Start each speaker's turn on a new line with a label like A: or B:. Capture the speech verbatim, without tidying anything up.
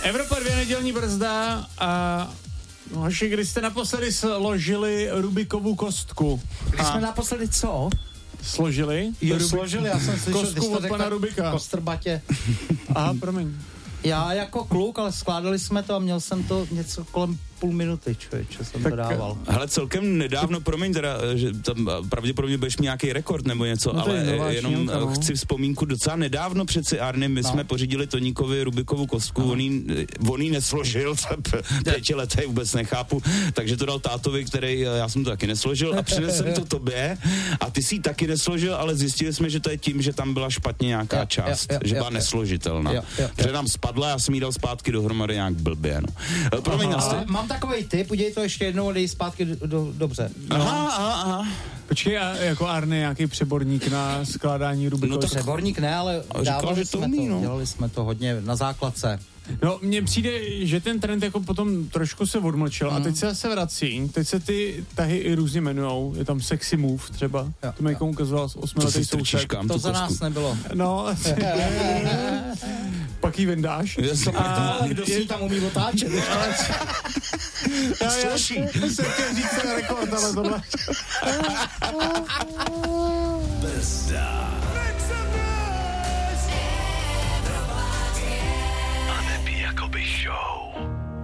A: Evropa dvě nedělní brzda a hoši, kdy jste naposledy složili Rubikovu kostku?
B: Když jsme naposledy co?
A: Složili?
B: Jo, Rubik... složili, já jsem slyšel,
A: kostku od pana Rubika.
B: Kostrbatě.
A: Aha, promiň.
B: Já jako kluk, ale skládali jsme to a měl jsem to něco kolem půl minuty, člověče, jsem tak to dával.
C: Hele, celkem nedávno, promiň teda, že tam pravděpodobně budeš mít nějaký rekord nebo něco, no ale jenom šílka, no. Chci vzpomínku docela nedávno přeci, Arny, my no. jsme pořídili Toníkovi Rubikovu kostku, no. on, jí, on jí nesložil, pětiletý vůbec nechápu, takže to dal tátovi, který, já jsem to taky nesložil a přinesl jsem to tobě a ty si ji taky nesložil, ale zjistili jsme, že to je tím, že tam byla špatně nějaká jo, část, jo, jo, že byla jo, nesložitelná. Jo, jo, jo. Že nám spadla, já jsem jí dal zpátky dohromady nějak blbě, no. Promiň,
B: takovej typ, udělej to ještě jednou a dej zpátky do, do, dobře.
C: No. Aha, aha, aha.
A: Počkej, a jako Arne, nějaký přeborník na skládání Rubikových?
B: No tak přeborník ne, ale dávali jsme to, umí, no. dělali jsme to hodně na základce.
A: No, mně přijde, že ten trend jako potom trošku se odmlčel mm. a teď se zase vrací. Teď se ty tahy i různě jmenujou. Je tam Sexy Move třeba. Jo, to mi někomu ukazoval z osmiletý soušek.
B: To za nás nebylo.
A: No, pak jí vendáš.
B: A kdo si tam umí otáčet?
A: Já jsem chtěl říct ten rekord, ale tohle.